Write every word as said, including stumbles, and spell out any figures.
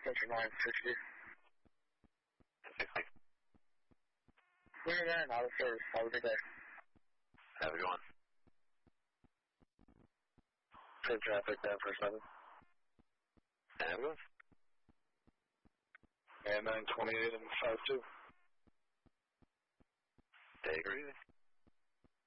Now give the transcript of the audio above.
Central nine sixty. sixty. We're there, not a service. Have a good day. Have a good one. Good traffic, ten for seven. Have a good one. And nine twenty-eight and five two. Take it easy.